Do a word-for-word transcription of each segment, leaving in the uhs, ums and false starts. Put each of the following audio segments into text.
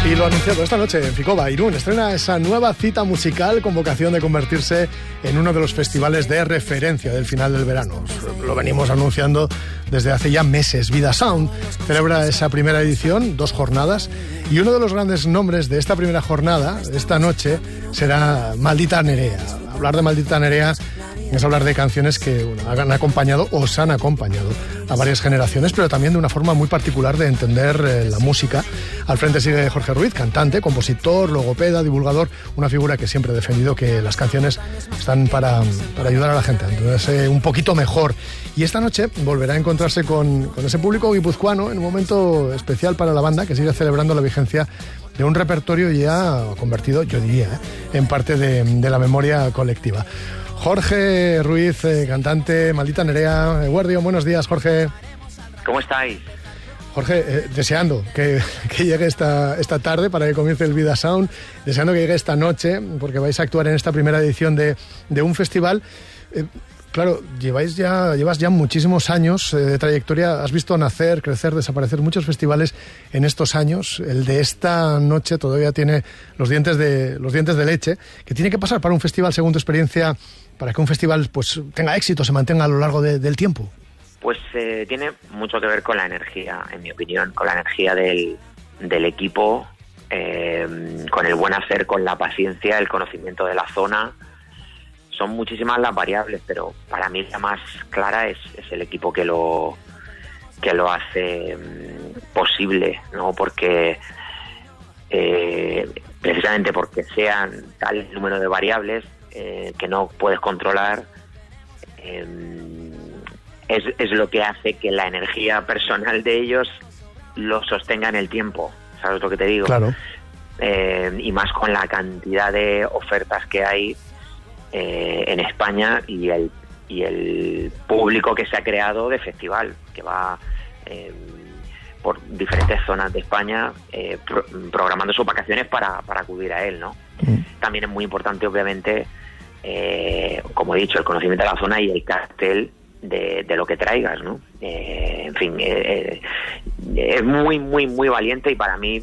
Y lo anunciado esta noche en Ficoba, Irún estrena esa nueva cita musical con vocación de convertirse en uno de los festivales de referencia del final del verano. Lo venimos anunciando desde hace ya meses. Vida Sound celebra esa primera edición, dos jornadas, y uno de los grandes nombres de esta primera jornada, de esta noche, será Maldita Nerea. Hablar de Maldita Nerea es hablar de canciones que bueno, han acompañado o se han acompañado a varias generaciones, pero también de una forma muy particular de entender eh, la música. Al frente sigue Jorge Ruiz, cantante, compositor, logopeda, divulgador, una figura que siempre ha defendido que las canciones están para, para ayudar a la gente a entenderse un poquito mejor. Y esta noche volverá a encontrarse con, con ese público guipuzcoano en un momento especial para la banda, que sigue celebrando la vigencia de un repertorio ya convertido, yo diría, ¿eh? en parte de, de la memoria colectiva. Jorge Ruiz, eh, cantante, Maldita Nerea, Guardión, buenos días, Jorge. ¿Cómo estáis? Jorge, eh, deseando que, que llegue esta, esta tarde para que comience el Vida Sound, deseando que llegue esta noche, porque vais a actuar en esta primera edición de, de un festival. Eh, claro, lleváis ya, llevas ya muchísimos años eh, de trayectoria, has visto nacer, crecer, desaparecer muchos festivales en estos años. El de esta noche todavía tiene los dientes de, los dientes de leche. ¿Qué tiene que pasar para un festival, según tu experiencia, para que un festival pues tenga éxito, se mantenga a lo largo de, del tiempo? Pues eh, tiene mucho que ver con la energía, en mi opinión, con la energía del, del equipo, eh, con el buen hacer, con la paciencia, el conocimiento de la zona. Son muchísimas las variables, pero para mí la más clara es, es el equipo que lo que lo hace um, posible, ¿no? Porque eh, precisamente porque sean tal número de variables eh, que no puedes controlar, eh, es, es lo que hace que la energía personal de ellos lo sostenga en el tiempo. ¿Sabes lo que te digo? Claro. Eh, y más con la cantidad de ofertas que hay Eh, en España y el y el público que se ha creado de festival, que va eh, por diferentes zonas de España eh, pro, programando sus vacaciones para, para acudir a él, ¿no? Mm. También es muy importante, obviamente, eh, como he dicho, el conocimiento de la zona y el cartel de, de lo que traigas, ¿no? Eh, en fin, eh, eh, es muy, muy, muy valiente, y para mí,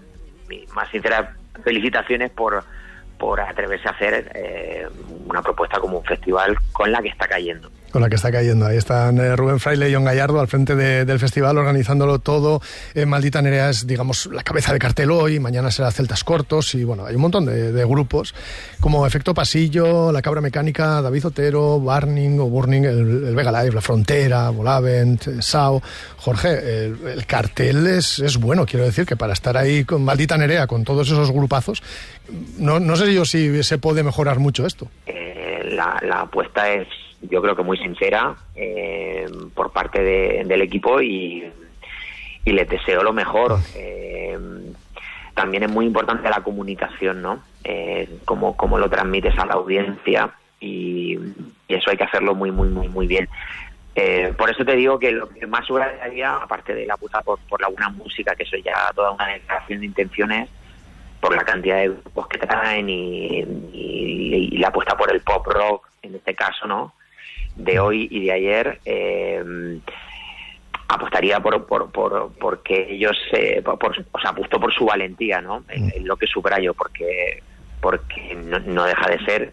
mis más sinceras felicitaciones por por atreverse a hacer eh, una propuesta como un festival con la que está cayendo. Con la que está cayendo. Ahí están eh, Rubén Fraile y John Gallardo al frente de, del festival, organizándolo todo. Eh, Maldita Nerea es, digamos, la cabeza de cartel hoy, mañana será Celtas Cortos, y bueno, hay un montón de, de grupos, como Efecto Pasillo, La Cabra Mecánica, David Otero, Burning o Burning, el, el Vega Live, La Frontera, Volavent, eh, Sao. Jorge, el, el cartel es, es bueno, quiero decir que para estar ahí con Maldita Nerea, con todos esos grupazos, no, no sé yo si se puede mejorar mucho esto. Eh, la, la apuesta es, yo creo que muy sincera eh, por parte de, del equipo, y, y les deseo lo mejor. Eh, también es muy importante la comunicación, ¿no? Eh, cómo, cómo lo transmites a la audiencia, y, y eso hay que hacerlo muy, muy, muy, muy bien. Eh, por eso te digo que lo que más subrayaría, aparte de la apuesta por, por la buena música, que eso ya toda una declaración de intenciones, por la cantidad de grupos que traen y, y, y la apuesta por el pop rock, en este caso, ¿no? De hoy y de ayer, eh, apostaría por por por porque ellos, eh, por, por, o sea, apuesto por su valentía, ¿no? Es, es lo que subrayo, porque porque no, no deja de ser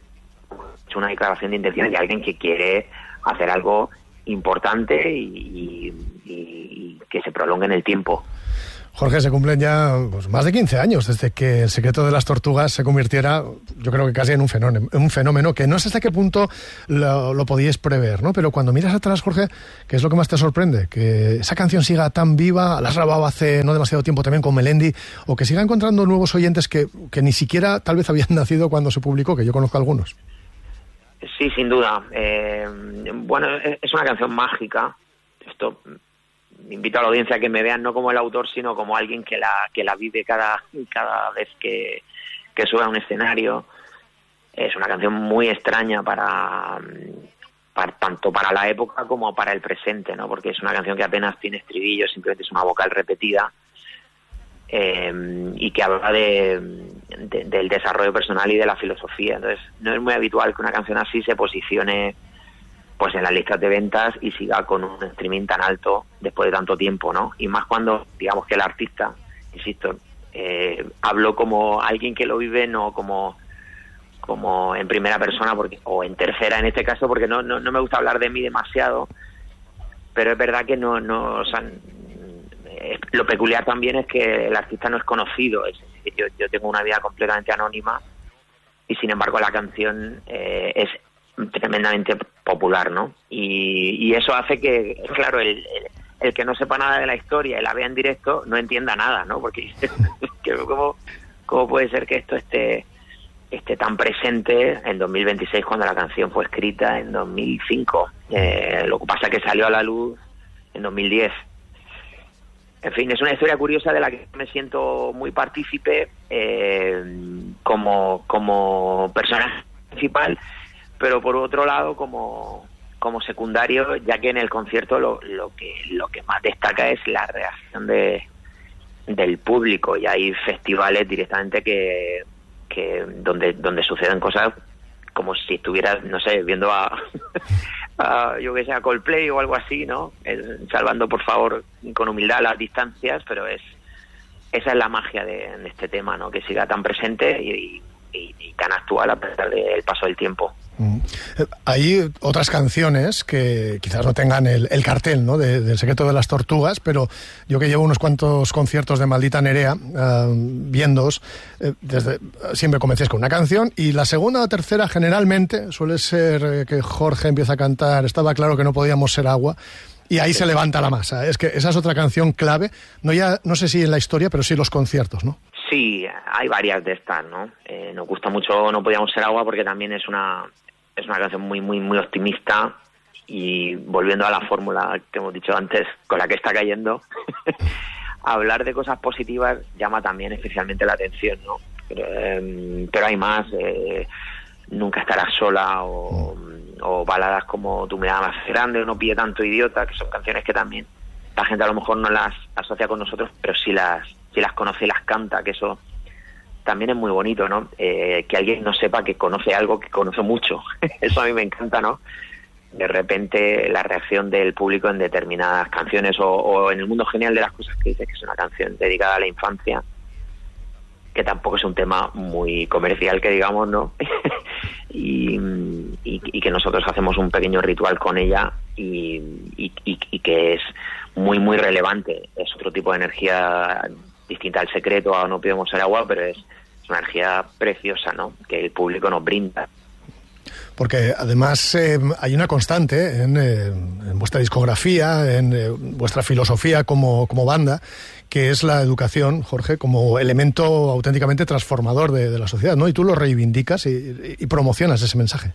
una declaración de intenciones de alguien que quiere hacer algo importante y, y, y que se prolongue en el tiempo. Jorge, se cumplen ya pues, más de quince años desde que El Secreto de las Tortugas se convirtiera, yo creo que casi en un fenómeno, un fenómeno que no sé hasta qué punto lo, lo podíais prever, ¿no? Pero cuando miras atrás, Jorge, ¿qué es lo que más te sorprende? Que esa canción siga tan viva, la has grabado hace no demasiado tiempo también con Melendi, o que siga encontrando nuevos oyentes que, que ni siquiera tal vez habían nacido cuando se publicó, que yo conozco algunos. Sí, sin duda. Eh, bueno, es una canción mágica. Esto... invito a la audiencia a que me vean no como el autor, sino como alguien que la que la vive cada cada vez que, que sube a un escenario. Es una canción muy extraña para, para tanto para la época como para el presente, ¿no? Porque es una canción que apenas tiene estribillos, simplemente es una vocal repetida, eh, y que habla de, de del desarrollo personal y de la filosofía. Entonces no es muy habitual que una canción así se posicione pues en las listas de ventas y siga con un streaming tan alto después de tanto tiempo, ¿no? Y más cuando, digamos, que el artista, insisto, eh, hablo como alguien que lo vive, no como como en primera persona, porque o en tercera en este caso, porque no no, no me gusta hablar de mí demasiado, pero es verdad que no no o sea, lo peculiar también es que el artista no es conocido, es decir, yo, yo tengo una vida completamente anónima y sin embargo la canción eh, es tremendamente popular, ¿no? Y, y eso hace que, claro, el, el, el que no sepa nada de la historia y la vea en directo no entienda nada, ¿no? Porque ¿cómo, cómo puede ser que esto esté esté tan presente en dos mil veintiséis cuando la canción fue escrita en dos mil cinco? Eh, lo que pasa es que salió a la luz en dos mil diez. En fin, es una historia curiosa de la que me siento muy partícipe eh, como, como personaje principal, pero por otro lado como, como secundario, ya que en el concierto lo, lo que lo que más destaca es la reacción de del público, y hay festivales directamente que, que donde donde suceden cosas como si estuvieras, no sé, viendo a, a yo que sé, a Coldplay o algo así, ¿no? Eh, salvando, por favor, con humildad las distancias, pero es esa es la magia de, de este tema, ¿no? Que siga tan presente y, y, y tan actual a pesar del paso del tiempo. Mm. Hay otras canciones que quizás no tengan el, el cartel, ¿no? de, del Secreto de las Tortugas, pero yo que llevo unos cuantos conciertos de Maldita Nerea uh, viéndoos, eh, desde, siempre comencéis con una canción y la segunda o tercera generalmente suele ser eh, que Jorge empieza a cantar Estaba claro que no podíamos ser agua, y ahí sí. Se levanta la masa. Es que esa es otra canción clave, no ya no sé si en la historia, pero sí en los conciertos, ¿no? Sí, hay varias de estas, ¿no? Eh, nos gusta mucho No podíamos ser agua porque también es una es una canción muy muy muy optimista, y volviendo a la fórmula que hemos dicho antes con la que está cayendo, hablar de cosas positivas llama también especialmente la atención, ¿no? Pero, eh, pero hay más, eh, Nunca estarás sola o, o baladas como Tu mirada más grande o No pille tanto idiota, que son canciones que también la gente a lo mejor no las asocia con nosotros, pero sí las si las conoce y las canta, que eso también es muy bonito, ¿no? Eh, que alguien no sepa que conoce algo que conoce mucho. Eso a mí me encanta, ¿no? De repente la reacción del público en determinadas canciones o, o en El mundo genial de las cosas que dices, que es una canción dedicada a la infancia, que tampoco es un tema muy comercial, que digamos, ¿no? y, y, y que nosotros hacemos un pequeño ritual con ella y, y, y, y que es muy, muy relevante. Es otro tipo de energía distinta al Secreto, a No podemos ser agua, pero es una energía preciosa, ¿no? Que el público nos brinda. Porque además eh, hay una constante en, eh, en vuestra discografía, en eh, vuestra filosofía como, como banda, que es la educación, Jorge, como elemento auténticamente transformador de, de la sociedad, ¿no? Y tú lo reivindicas y, y promocionas ese mensaje.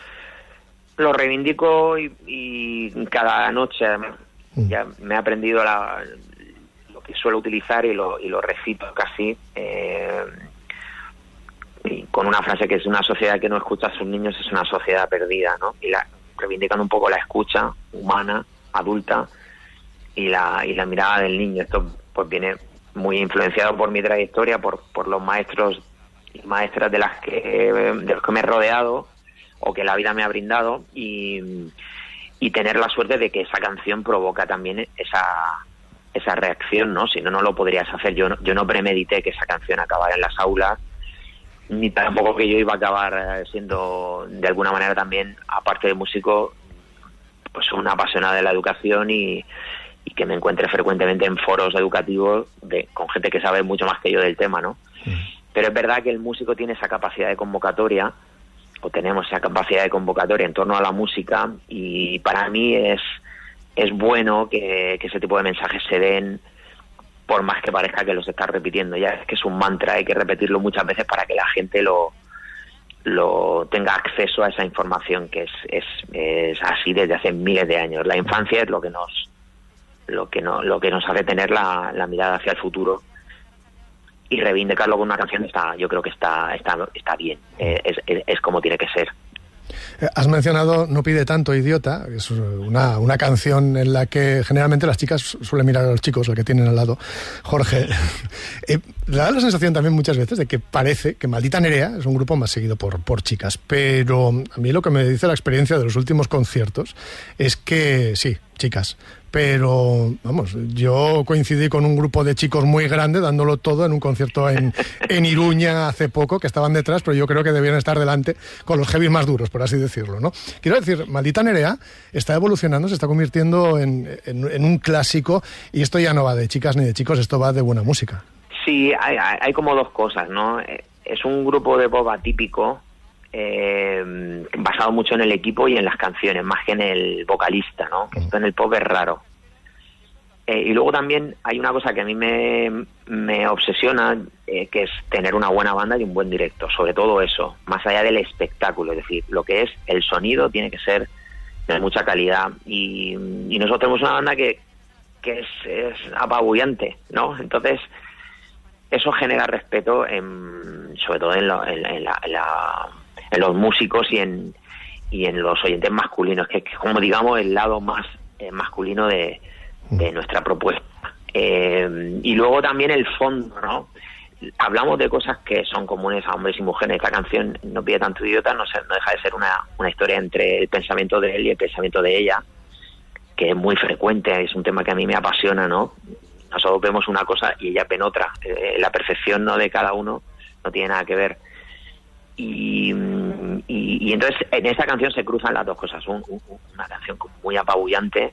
Lo reivindico y, y cada noche mm. ya me he aprendido la, lo que suelo utilizar y lo, y lo recito casi. Eh, Y con una frase que es: una sociedad que no escucha a sus niños es una sociedad perdida, ¿no? Y la, reivindicando un poco la escucha humana, adulta, y la y la mirada del niño. Esto pues viene muy influenciado por mi trayectoria, por por los maestros y maestras de las que de los que me he rodeado o que la vida me ha brindado, y, y tener la suerte de que esa canción provoca también esa esa reacción, ¿no? Si no, no lo podrías hacer. Yo no, yo no premedité que esa canción acabara en las aulas, ni tampoco que yo iba a acabar siendo de alguna manera también, aparte de músico, pues una apasionada de la educación y, y que me encuentre frecuentemente en foros educativos de, con gente que sabe mucho más que yo del tema, ¿no? Sí. Pero es verdad que el músico tiene esa capacidad de convocatoria, o tenemos esa capacidad de convocatoria en torno a la música, y para mí es, es bueno que, que ese tipo de mensajes se den, por más que parezca que los estás repitiendo. Ya es que es un mantra, hay que repetirlo muchas veces para que la gente lo lo tenga acceso a esa información que es, es, es así desde hace miles de años. La infancia es lo que nos lo que no, lo que nos hace tener la, la mirada hacia el futuro, y reivindicarlo con una canción está, yo creo que está está está bien, eh, es, es, es como tiene que ser. Has mencionado No pide tanto idiota, que es una, una canción en la que generalmente las chicas suelen mirar a los chicos, el que tienen al lado, Jorge. Eh, da la sensación también muchas veces de que parece que Maldita Nerea es un grupo más seguido por, por chicas, pero a mí lo que me dice la experiencia de los últimos conciertos es que sí, chicas, pero vamos, yo coincidí con un grupo de chicos muy grande dándolo todo en un concierto en, en Iruña hace poco, que estaban detrás, pero yo creo que debían estar delante con los heavies más duros, por así decirlo, ¿no? Quiero decir, Maldita Nerea está evolucionando, se está convirtiendo en, en, en un clásico, y esto ya no va de chicas ni de chicos, esto va de buena música. Sí, hay, hay como dos cosas, ¿no? Es un grupo de pop atípico, eh, basado mucho en el equipo y en las canciones, más que en el vocalista, ¿no? Que esto en el pop es raro. Eh, y luego también hay una cosa que a mí me, me obsesiona, eh, que es tener una buena banda y un buen directo, sobre todo eso, más allá del espectáculo, es decir, lo que es el sonido tiene que ser de mucha calidad, y, y nosotros tenemos una banda que, que es, es apabullante, ¿no? Entonces, eso genera respeto, en, sobre todo en, lo, en, en, la, en, la, en los músicos y en, y en los oyentes masculinos, que es como digamos el lado más eh, masculino de de nuestra propuesta. Eh, y luego también el fondo, ¿no? Hablamos de cosas que son comunes a hombres y mujeres. Esta canción, No pide tanto idiota, no, se, no deja de ser una, una historia entre el pensamiento de él y el pensamiento de ella, que es muy frecuente, es un tema que a mí me apasiona, ¿no? Nosotros vemos una cosa y ella ven otra. Eh, la percepción, ¿no?, de cada uno no tiene nada que ver. Y, y, y entonces en esta canción se cruzan las dos cosas. Un, un, una canción muy apabullante,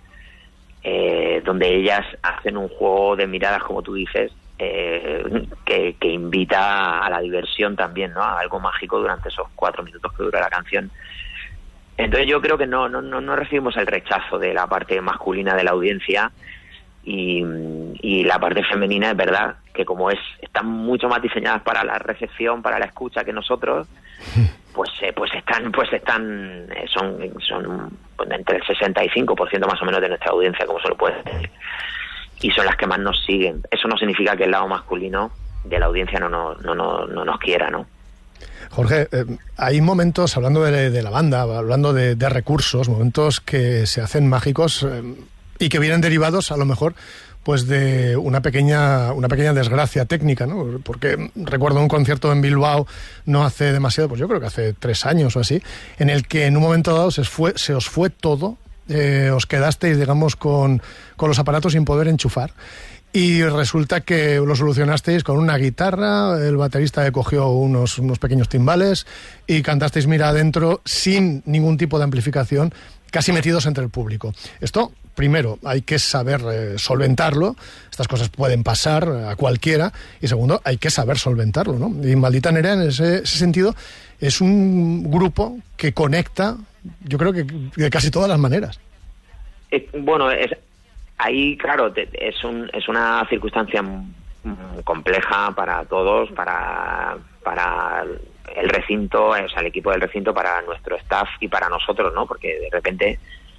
Eh, donde ellas hacen un juego de miradas, como tú dices, eh, que, que invita a la diversión también, ¿no? A algo mágico durante esos cuatro minutos que dura la canción. Entonces yo creo que no, no, no, no recibimos el rechazo de la parte masculina de la audiencia, y, y la parte femenina es verdad que como es están mucho más diseñadas para la recepción, para la escucha que nosotros, pues eh, pues están pues están eh, son son entre el sesenta y cinco por ciento más o menos de nuestra audiencia, como se lo puede decir, y son las que más nos siguen. Eso no significa que el lado masculino de la audiencia no no no no, no nos quiera, ¿no? Jorge, eh, hay momentos, hablando de, de la banda, hablando de, de recursos, momentos que se hacen mágicos, eh, y que vienen derivados a lo mejor pues de una pequeña una pequeña desgracia técnica, ¿no? Porque recuerdo un concierto en Bilbao no hace demasiado, pues yo creo que hace tres años o así, en el que en un momento dado se, fue, se os fue todo, eh, os quedasteis, digamos, con, con los aparatos sin poder enchufar, y resulta que lo solucionasteis con una guitarra, el baterista cogió unos, unos pequeños timbales y cantasteis Mira Adentro sin ningún tipo de amplificación, casi metidos entre el público. Esto, primero, hay que saber eh, solventarlo. Estas cosas pueden pasar a cualquiera. Y segundo, hay que saber solventarlo, ¿no? Y Maldita Nerea, en ese, ese sentido, es un grupo que conecta, yo creo que de casi todas las maneras. Eh, bueno, es, ahí, claro, te, es, un, es una circunstancia compleja para todos, para... para el recinto, o sea, el equipo del recinto, para nuestro staff y para nosotros, ¿no? Porque de repente,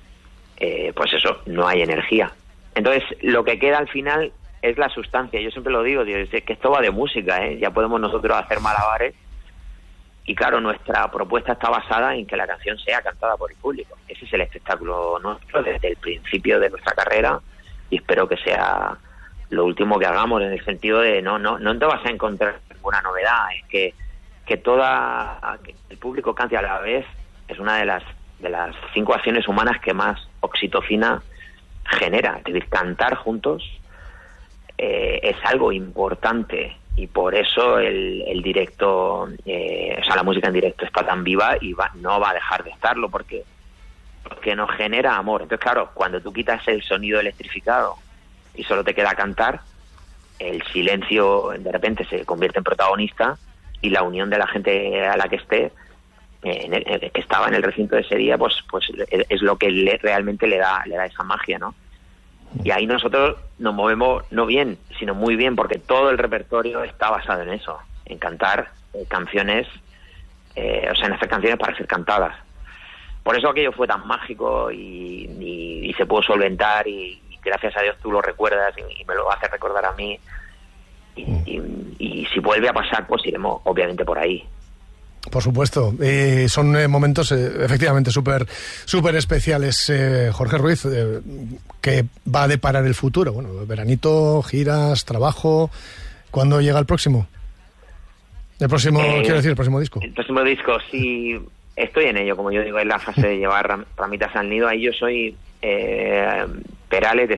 eh, pues eso, no hay energía. Entonces, lo que queda al final es la sustancia. Yo siempre lo digo, tío, es que esto va de música, ¿eh? Ya podemos nosotros hacer malabares, y claro, nuestra propuesta está basada en que la canción sea cantada por el público. Ese es el espectáculo nuestro desde el principio de nuestra carrera, y espero que sea lo último que hagamos, en el sentido de no, no, no te vas a encontrar ninguna novedad, es que que toda que el público cante a la vez es una de las de las cinco acciones humanas que más oxitocina genera. Es decir, cantar juntos eh, es algo importante, y por eso el, el directo, eh, o sea, la música en directo está tan viva, y va, no va a dejar de estarlo, porque porque nos genera amor. Entonces, claro, cuando tú quitas el sonido electrificado y solo te queda cantar, el silencio de repente se convierte en protagonista, y la unión de la gente a la que esté, eh, en el, que estaba en el recinto de ese día, pues pues es lo que le, realmente le da le da esa magia, ¿no? Y ahí nosotros nos movemos no bien, sino muy bien, porque todo el repertorio está basado en eso, en cantar eh, canciones, eh, o sea, en hacer canciones para ser cantadas. Por eso aquello fue tan mágico, y, y, y se pudo solventar, y, y gracias a Dios tú lo recuerdas y, y me lo haces recordar a mí. Y, y, y si vuelve a pasar, pues iremos obviamente por ahí. Por supuesto, eh, son eh, momentos eh, efectivamente súper súper especiales. eh, Jorge Ruiz, eh, que va a deparar el futuro. Bueno, veranito, giras, trabajo. ¿Cuándo llega el próximo? El próximo, Eh, quiero decir, el próximo disco. El próximo disco, sí, estoy en ello, como yo digo, en la fase de llevar ram- ramitas al nido. Ahí yo soy eh, Perales de